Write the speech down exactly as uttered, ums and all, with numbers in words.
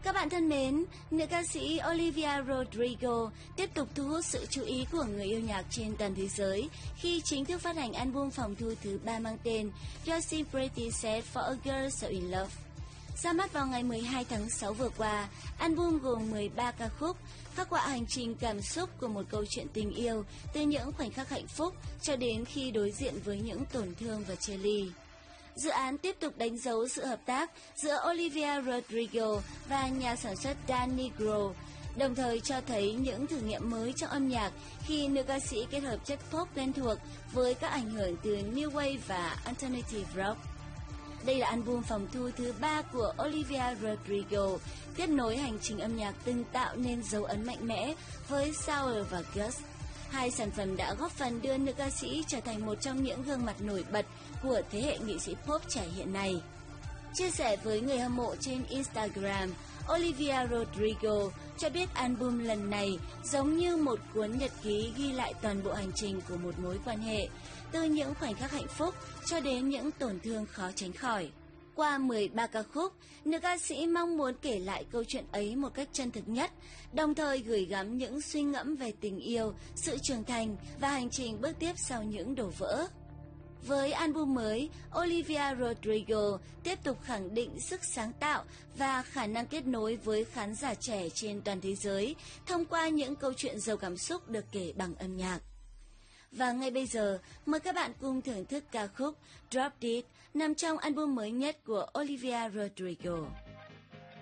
Các bạn thân mến, nữ ca sĩ Olivia Rodrigo tiếp tục thu hút sự chú ý của người yêu nhạc trên toàn thế giới khi chính thức phát hành album phòng thu thứ ba mang tên You Seem Pretty Sad for a Girl So In Love. Ra mắt vào ngày mười hai tháng sáu vừa qua, album gồm mười ba ca khúc, khắc họa hành trình cảm xúc của một câu chuyện tình yêu từ những khoảnh khắc hạnh phúc cho đến khi đối diện với những tổn thương và chia ly. Dự án tiếp tục đánh dấu sự hợp tác giữa Olivia Rodrigo và nhà sản xuất Dan Nigro, đồng thời cho thấy những thử nghiệm mới trong âm nhạc khi nữ ca sĩ kết hợp chất pop quen thuộc với các ảnh hưởng từ New Wave và Alternative Rock. Đây là album phòng thu thứ ba của Olivia Rodrigo, tiếp nối hành trình âm nhạc từng tạo nên dấu ấn mạnh mẽ với Sour và Ghost. Hai sản phẩm đã góp phần đưa nữ ca sĩ trở thành một trong những gương mặt nổi bật của thế hệ nghệ sĩ pop trẻ hiện nay. Chia sẻ với người hâm mộ trên Instagram, Olivia Rodrigo cho biết album lần này giống như một cuốn nhật ký ghi lại toàn bộ hành trình của một mối quan hệ, từ những khoảnh khắc hạnh phúc cho đến những tổn thương khó tránh khỏi. Qua mười ba ca khúc, nữ ca sĩ mong muốn kể lại câu chuyện ấy một cách chân thực nhất, đồng thời gửi gắm những suy ngẫm về tình yêu, sự trưởng thành và hành trình bước tiếp sau những đổ vỡ. Với album mới, Olivia Rodrigo tiếp tục khẳng định sức sáng tạo và khả năng kết nối với khán giả trẻ trên toàn thế giới thông qua những câu chuyện giàu cảm xúc được kể bằng âm nhạc. Và ngay bây giờ, mời các bạn cùng thưởng thức ca khúc Drop Dead nằm trong album mới nhất của Olivia Rodrigo.